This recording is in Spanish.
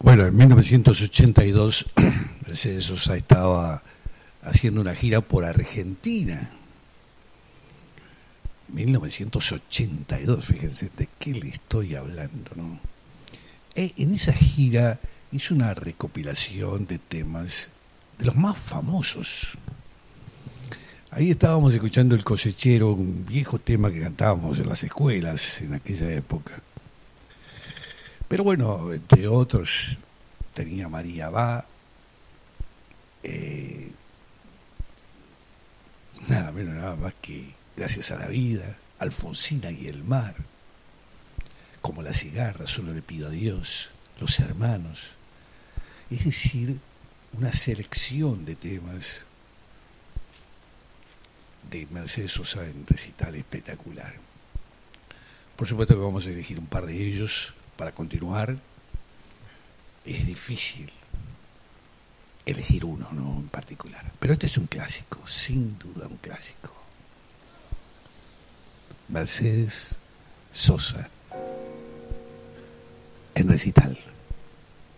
Bueno, en 1982 Mercedes Sosa estaba haciendo una gira por Argentina. 1982, fíjense de qué le estoy hablando, ¿no? En esa gira hizo una recopilación de temas de los más famosos. Ahí estábamos escuchando El Cosechero, un viejo tema que cantábamos en las escuelas en aquella época. Pero bueno, entre otros, tenía María Va, nada menos nada más que Gracias a la Vida, Alfonsina y el Mar, Como la cigarra, Solo le pido a Dios, Los Hermanos. Es decir, una selección de temas de Mercedes Sosa en recital espectacular. Por supuesto que vamos a elegir un par de ellos para continuar. Es difícil elegir uno, ¿no?, en particular. Pero este es un clásico, sin duda un clásico. Mercedes Sosa en recital.